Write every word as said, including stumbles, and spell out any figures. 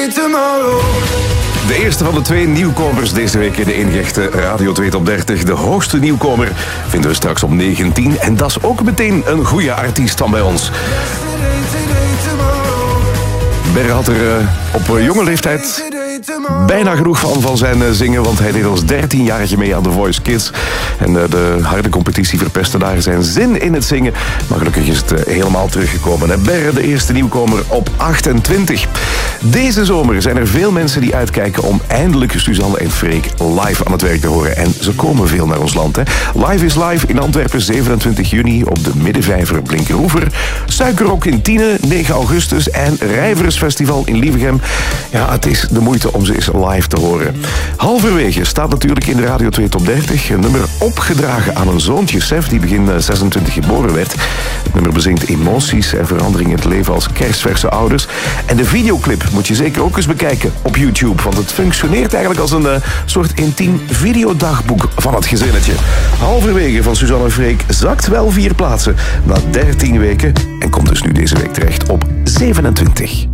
De eerste van de twee nieuwkomers deze week in de enige echte Radio twee Top dertig. De hoogste nieuwkomer vinden we straks op negentien. En dat is ook meteen een goede artiest van bij ons. Berre had er uh, op uh, jonge leeftijd bijna genoeg van, van zijn uh, zingen, want hij deed als dertienjarige mee aan The Voice Kids. En uh, de harde competitie verpestte daar zijn zin in het zingen. Maar gelukkig is het uh, helemaal teruggekomen. Hè? Berre, de eerste nieuwkomer op achtentwintig. Deze zomer zijn er veel mensen die uitkijken om eindelijk Suzanne en Freek live aan het werk te horen. En ze komen veel naar ons land. Hè? Live is live in Antwerpen, zevenentwintig juni op de Middenvijver Blinkeroever. Suikerrok in Tiene, negen augustus. En Rijversfestival in Lievegem. Ja, het is de moeite om ze eens live te horen. Halverwege staat natuurlijk in de Radio twee Top dertig een nummer opgedragen aan een zoontje, Sef, die begin zesentwintig geboren werd. Het nummer bezingt emoties en verandering in het leven als kerstverse ouders. En de videoclip moet je zeker ook eens bekijken op YouTube, want het functioneert eigenlijk als een uh, soort intiem videodagboek van het gezinnetje. Halverwege van Suzanne en Freek zakt wel vier plaatsen na dertien weken en komt dus nu deze week terecht op zevenentwintig.